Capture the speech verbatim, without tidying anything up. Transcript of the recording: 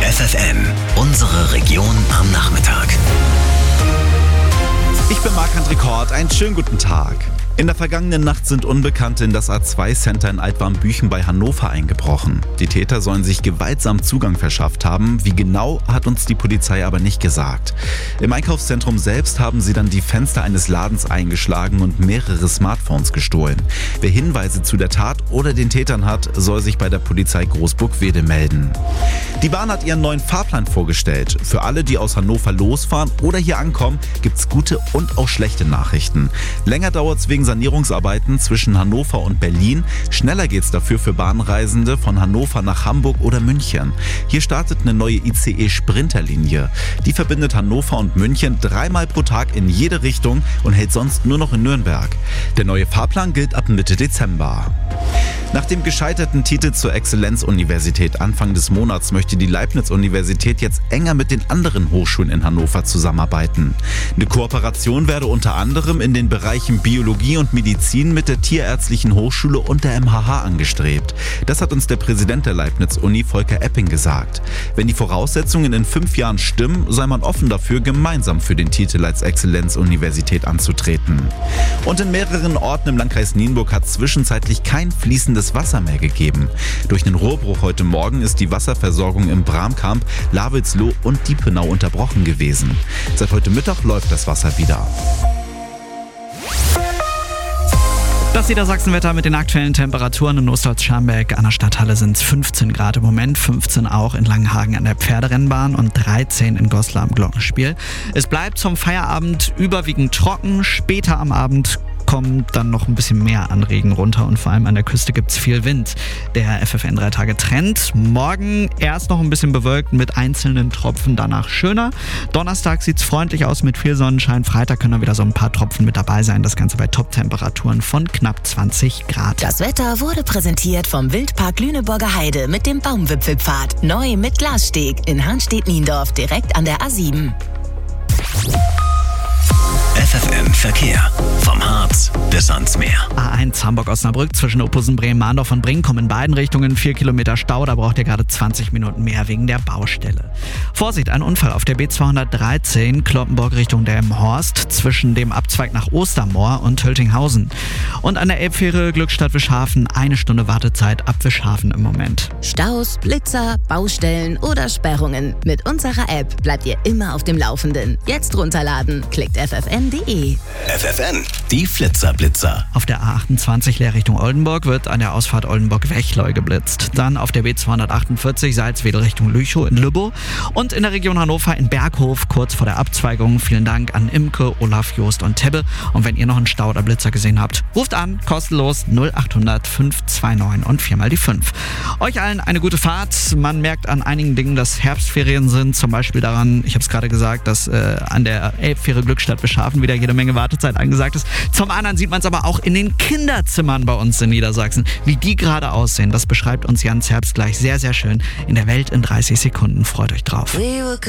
F F M, unsere Region am Nachmittag. Ich bin Marc-André Kort, einen schönen guten Tag. In der vergangenen Nacht sind Unbekannte in das A zwei Center in Altwarmbüchen bei Hannover eingebrochen. Die Täter sollen sich gewaltsam Zugang verschafft haben. Wie genau, hat uns die Polizei aber nicht gesagt. Im Einkaufszentrum selbst haben sie dann die Fenster eines Ladens eingeschlagen und mehrere Smartphones gestohlen. Wer Hinweise zu der Tat oder den Tätern hat, soll sich bei der Polizei Großburg-Wedel melden. Die Bahn hat ihren neuen Fahrplan vorgestellt. Für alle, die aus Hannover losfahren oder hier ankommen, gibt's gute und auch schlechte Nachrichten. Länger dauert's wegen Sanierungsarbeiten zwischen Hannover und Berlin. Schneller geht's dafür für Bahnreisende von Hannover nach Hamburg oder München. Hier startet eine neue I C E-Sprinterlinie. Die verbindet Hannover und München dreimal pro Tag in jede Richtung und hält sonst nur noch in Nürnberg. Der neue Fahrplan gilt ab Mitte Dezember. Nach dem gescheiterten Titel zur Exzellenzuniversität Anfang des Monats möchte die Leibniz-Universität jetzt enger mit den anderen Hochschulen in Hannover zusammenarbeiten. Eine Kooperation werde unter anderem in den Bereichen Biologie und Medizin mit der Tierärztlichen Hochschule und der M H H angestrebt. Das hat uns der Präsident der Leibniz-Uni, Volker Epping, gesagt. Wenn die Voraussetzungen in fünf Jahren stimmen, sei man offen dafür, gemeinsam für den Titel als Exzellenzuniversität anzutreten. Und in mehreren Orten im Landkreis Nienburg hat zwischenzeitlich kein fließendes Wasser mehr gegeben. Durch einen Rohrbruch heute Morgen ist die Wasserversorgung im Bramkamp, Lavelsloh und Diepenau unterbrochen gewesen. Seit heute Mittag läuft das Wasser wieder. Das Niedersachsenwetter mit den aktuellen Temperaturen in Ostholz-Scharmbeck an der Stadthalle sind es fünfzehn Grad im Moment, fünfzehn auch in Langenhagen an der Pferderennbahn und dreizehn in Goslar am Glockenspiel. Es bleibt zum Feierabend überwiegend trocken, später am Abend kommt dann noch ein bisschen mehr an Regen runter und vor allem an der Küste gibt es viel Wind. Der F F N drei Tage Trend. Morgen erst noch ein bisschen bewölkt mit einzelnen Tropfen, danach schöner. Donnerstag sieht es freundlich aus mit viel Sonnenschein. Freitag können dann wieder so ein paar Tropfen mit dabei sein. Das Ganze bei Top-Temperaturen von knapp zwanzig Grad. Das Wetter wurde präsentiert vom Wildpark Lüneburger Heide mit dem Baumwipfelpfad. Neu mit Glassteg in Hanstedt-Niendorf direkt an der A sieben. F F M Verkehr. Vom Harz bis ans Meer. A eins Hamburg-Osnabrück zwischen Oppusen, Bremen, Mahndorf und Brinkum in beiden Richtungen vier Kilometer Stau. Da braucht ihr gerade zwanzig Minuten mehr wegen der Baustelle. Vorsicht, ein Unfall auf der B zweihundertdreizehn Kloppenburg Richtung Delmenhorst zwischen dem Abzweig nach Ostermoor und Höltinghausen. Und an der Elbfähre Glückstadt-Wischhafen eine Stunde Wartezeit ab Wischhafen im Moment. Staus, Blitzer, Baustellen oder Sperrungen. Mit unserer App bleibt ihr immer auf dem Laufenden. Jetzt runterladen. Klickt f f n punkt d e. F F N, die Flitzerblitzer. Auf der A achtundzwanzig Leer Richtung Oldenburg wird an der Ausfahrt Oldenburg-Wechleu geblitzt. Dann auf der B zweihundertachtundvierzig Salzwedel Richtung Lüchow in Lübbow. Und in der Region Hannover in Berghof kurz vor der Abzweigung. Vielen Dank an Imke, Olaf, Jost und Tebbe. Und wenn ihr noch einen Stau oder Blitzer gesehen habt, ruft an, kostenlos null achthundert fünfhundertneunundzwanzig und viermal die fünf. Euch allen eine gute Fahrt. Man merkt an einigen Dingen, dass Herbstferien sind. Zum Beispiel daran, ich habe es gerade gesagt, dass äh, an der Elbfähre Glückstadt-Wischhafen wieder jede Menge Wartezeit angesagt ist. Zum anderen sieht man es aber auch in den Kinderzimmern bei uns in Niedersachsen. Wie die gerade aussehen, das beschreibt uns Jans Herbst gleich sehr, sehr schön in der Welt in dreißig Sekunden. Freut euch drauf.